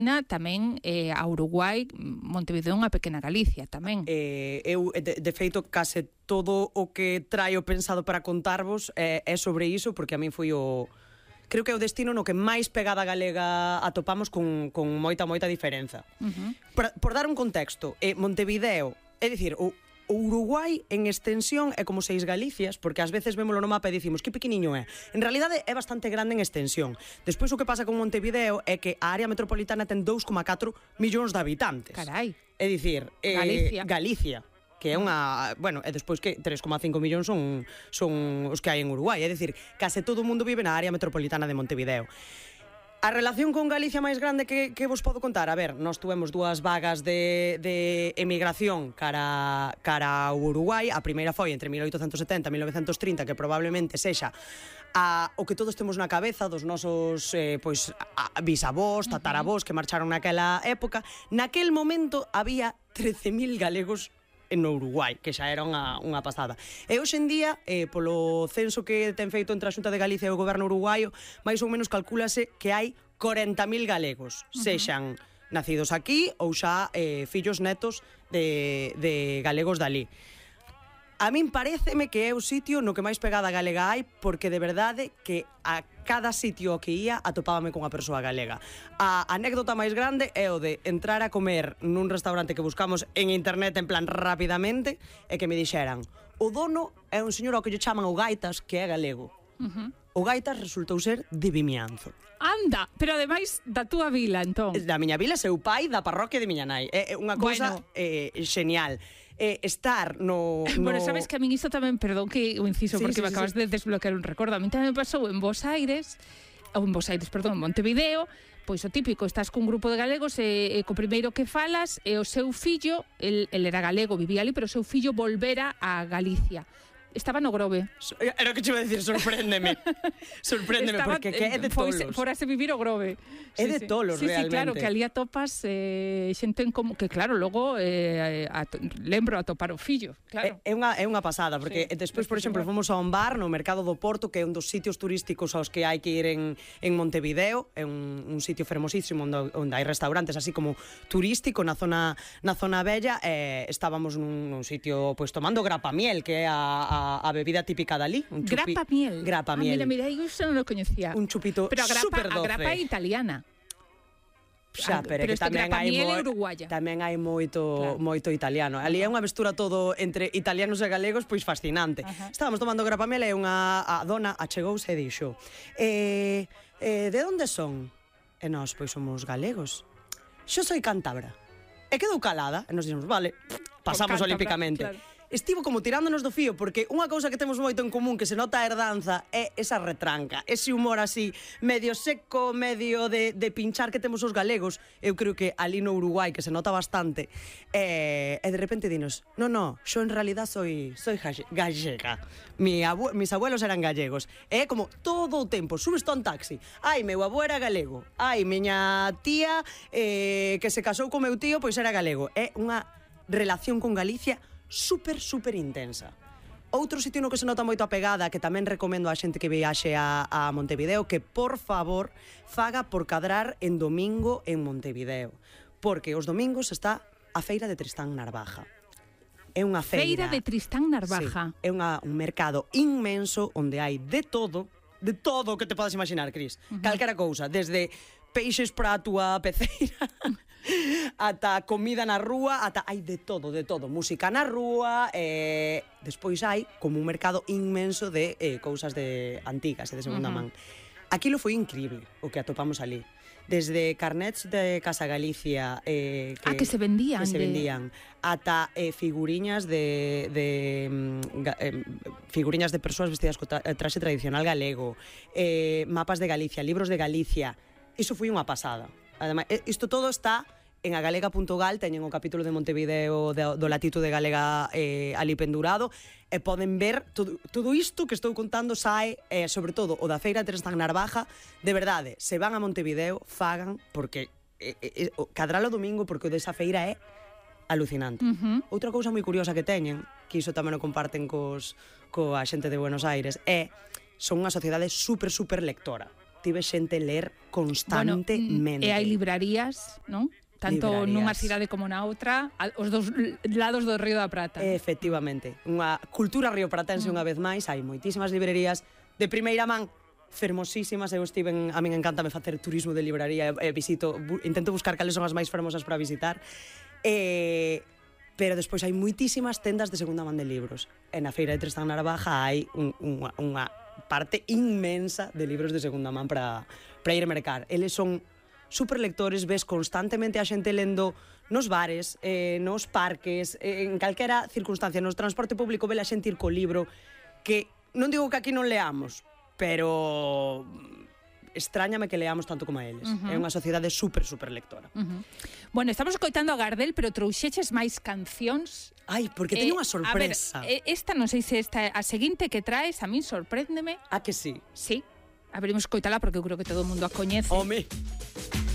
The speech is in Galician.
tamén a Uruguai, Montevideo é unha pequena Galicia tamén. Eu, de feito, case todo o que traio pensado para contarvos é sobre iso, porque a min foi o... Creo que é o destino no que máis pegada galega atopamos con moita diferenza. Por dar un contexto, Montevideo, é dicir, o Uruguai en extensión é como 6 Galicias, porque ás veces vémolo no mapa e dicimos que pequeniño é. En realidade é bastante grande en extensión. Despois o que pasa con Montevideo é que a área metropolitana ten 2,4 millóns de habitantes. Carai. É dicir, Galicia, que é unha... Bueno, e despois que 3,5 millóns son os que hai en Uruguai. É dicir, case todo o mundo vive na área metropolitana de Montevideo. A relación con Galicia máis grande que vos podo contar, a ver, nós tuvemos 2 vagas de emigración cara ao Uruguai. A primeira foi entre 1870 e 1930, que probablemente sexa o que todos temos na cabeza dos nosos bisavós, tataravós que marcharon naquela época. Naquel momento había 13.000 galegos no Uruguai, que xa era unha pasada. E hoxe en día, polo censo que ten feito entre a Xunta de Galicia e o goberno uruguaio, máis ou menos calcúlase que hai 40.000 galegos, sexan nacidos aquí ou xa fillos netos de galegos dali. A min paréceme que é o sitio no que máis pegada galega hai, porque de verdade que a cada sitio ao que ia atopábame con a persoa galega. A anécdota máis grande é o de entrar a comer nun restaurante que buscamos en internet en plan rapidamente e que me dixeran: o dono é un señor ao que lle chaman o Gaitas, que é galego. O Gaitas resultou ser de Vimianzo. Anda, pero ademais da túa vila, entón. Da miña vila, seu pai da parroquia de miña nai. É unha cousa genial. Estar no... Bueno, sabes que a min isto tamén, perdón que o inciso, porque me acabas de desbloquear un recordo. A min tamén me pasou en Montevideo, pois o típico, estás cun grupo de galegos e co primeiro que falas e o seu fillo, el era galego, vivía ali, pero o seu fillo volvera a Galicia. Estaba no Grove. Era o que te iba a decir, sorpréndeme. Sorpréndeme, porque que é de tolos. Forase vivir o Grove. É de tolos, realmente. Sí, claro, que ali atopas xente en como... Que claro, logo lembro atopar o fillo, claro. É unha pasada, porque despois, por exemplo, fomos a un bar no Mercado do Porto, que é un dos sitios turísticos aos que hai que ir en Montevideo. É un sitio fermosísimo onde hai restaurantes así como turístico na zona bella. Estábamos nun sitio tomando grapamiel, que é a bebida típica dali. Grapamiel. Grapamiel. Mira, eu xa non lo coñecía. Un chupito super doce. Pero a grapa é italiana. Xa, pero que tamén hai moito italiano. Ali é unha mestura todo entre italianos e galegos, pois fascinante. Estábamos tomando grapamiel e a dona achegouse e dixo: de onde son? E nós, pois somos galegos. Xo soy cántabra. E quedou calada, e nos dixemos, vale, pasamos olímpicamente. Claro. Estivo como tirándonos do fío, porque unha cousa que temos moito en común, que se nota a herdanza, é esa retranca, ese humor así, medio seco, medio de pinchar que temos os galegos. Eu creo que ali no Uruguai, que se nota bastante, e de repente dinos: no, xo en realidad soy gallega. Mis abuelos eran gallegos. É como todo o tempo, subes a un taxi, ai, meu avó era galego, ai, miña tía que se casou co meu tío, pois era galego. É unha relación con Galicia super intensa. Outro sitio no que se nota moito a pegada, que tamén recomendo a xente que viaxe a Montevideo, que por favor faga por cadrar en domingo en Montevideo, porque os domingos está a Feira de Tristán Narvaja. É unha feira de Tristán Narvaja. Sí, é un mercado inmenso onde hai de todo o que te podes imaginar, Cris. Calquera cousa, desde peixes para a túa peceira ata comida na rúa, ata hai de todo, música na rúa, despois hai como un mercado inmenso de cousas de antigas e de segunda man. Aquilo foi increíble o que atopamos ali. Desde carnets de Casa Galicia que se vendían ata figuriñas figuriñas de persoas vestidas co traxe tradicional galego, mapas de Galicia, libros de Galicia. Iso foi unha pasada. Ademais, isto todo está en agalega.gal, teñen o capítulo de Montevideo do Latitude Galega ali pendurado, e poden ver todo isto que estou contando sae, sobre todo o da Feira de Tristán Narvaja. De verdade, se van a Montevideo, fagan, porque cadralo domingo, porque o desa feira é alucinante. Outra cousa moi curiosa que teñen, que iso tamén o comparten coa xente de Buenos Aires, son unha sociedade super lectora. tive xente ler constantemente. E hai librarías, non? Tanto nunha cidade como na outra, os dos lados do Río da Prata. Efectivamente. Unha cultura riopratense unha vez máis, hai moitísimas librerías de primeira man, fermosísimas. Eu a min encántame facer turismo de libraría e intento buscar cales son as máis fermosas para visitar. Pero despois hai moitísimas tendas de segunda man de libros. E na Feira de Tristán na Narvaja hai unha parte inmensa de libros de segunda man para ir a mercar. Eles son superlectores, ves constantemente a xente lendo nos bares, nos parques, en calquera circunstancia, no transporte público, ve a xente ir co libro, que non digo que aquí non leamos, pero extrañame que leamos tanto como a eles. É unha sociedade super lectora. Bueno, estamos coitando a Gardel, pero trouxeches máis cancións. Ai, porque teño unha sorpresa. A ver, esta non sei se esta a seguinte que traes, a min sorpréndeme. A que sí? Sí. Abrimos coitala porque eu creo que todo o mundo a coñece. Home.